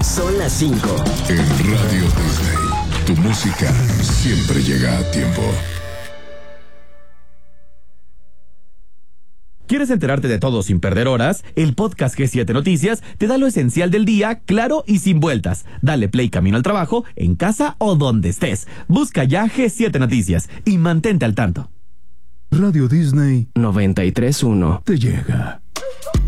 Son las 5. En Radio Disney, tu música siempre llega a tiempo. ¿Quieres enterarte de todo sin perder horas? El podcast G7 Noticias te da lo esencial del día, claro y sin vueltas. Dale play camino al trabajo, en casa o donde estés. Busca ya G7 Noticias y mantente al tanto. Radio Disney 93.1 te llega.